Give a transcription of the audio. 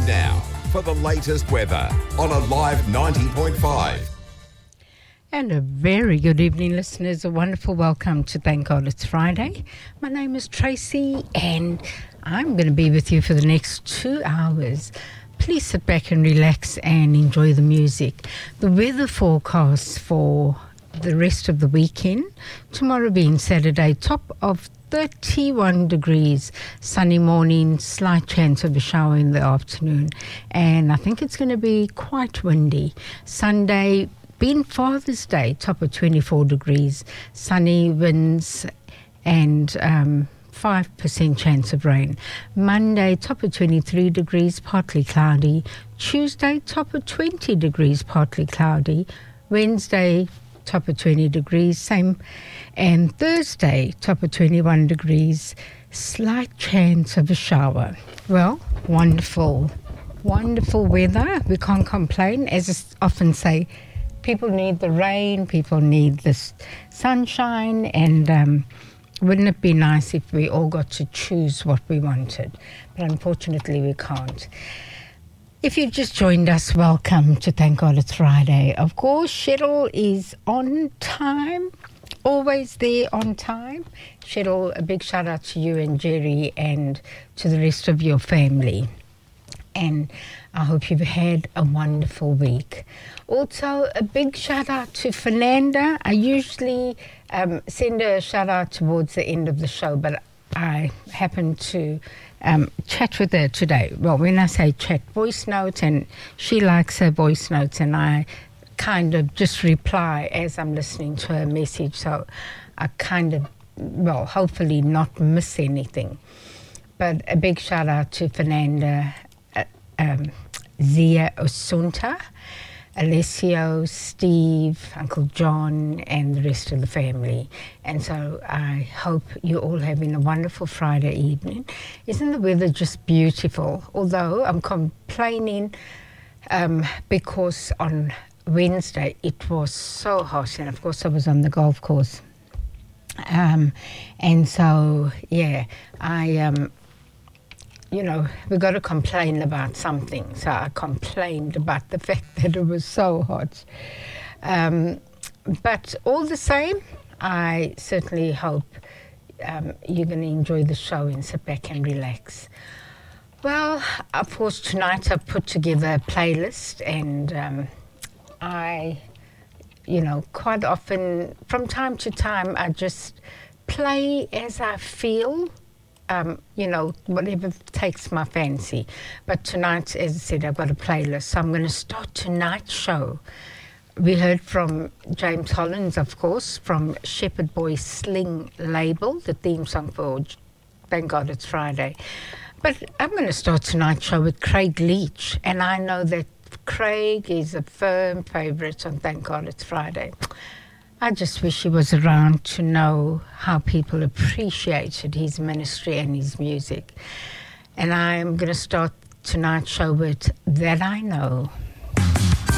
now for the latest weather on Alive 90.5. And a very good evening, listeners. A wonderful welcome to Thank God It's Friday. My name is Tracy, and I'm going to be with you for the next 2 hours. Please sit back and relax and enjoy the music. The weather forecast for the rest of the weekend, tomorrow being Saturday, top of 31 degrees, sunny morning, slight chance of a shower in the afternoon, and I think it's going to be quite windy. Sunday, being Father's Day, top of 24 degrees, sunny winds and 5% chance of rain. Monday, top of 23 degrees, partly cloudy. Tuesday, top of 20 degrees, partly cloudy. Wednesday, top of 20 degrees, same. And Thursday, top of 21 degrees, slight chance of a shower. Well, wonderful weather. We can't complain. As I often say, people need the rain, people need the sunshine, and wouldn't it be nice if we all got to choose what we wanted? But unfortunately, we can't. If you just joined us, welcome to Thank God It's Friday. Of course, Cheryl is on time, always there on time. Cheryl, a big shout out to you and Jerry and to the rest of your family. And I hope you've had a wonderful week. Also, a big shout out to Fernanda. I usually send her a shout out towards the end of the show, but I happened to chat with her today. Well, when I say chat, voice note, and she likes her voice notes, and I kind of just reply as I'm listening to her message, so I kind of, well, hopefully not miss anything. But a big shout out to Fernanda, Zia Osunta, Alessio, Steve, Uncle John, and the rest of the family. And so I hope you're all having a wonderful Friday evening. Isn't the weather just beautiful? Although I'm complaining because on Wednesday it was so hot, and of course I was on the golf course. And so, yeah, we've got to complain about something. So I complained about the fact that it was so hot. But all the same, I certainly hope you're going to enjoy the show and sit back and relax. Well, of course, tonight I've put together a playlist, and I, quite often, from time to time, I just play as I feel. Whatever takes my fancy. But tonight, as I said, I've got a playlist. So I'm going to start tonight's show. We heard from James Hollins, of course, from Shepherd Boy Sling label, the theme song for Thank God It's Friday. But I'm going to start tonight's show with Craig Leach. And I know that Craig is a firm favourite on Thank God It's Friday. I just wish he was around to know how people appreciated his ministry and his music. And I'm going to start tonight's show with That I Know.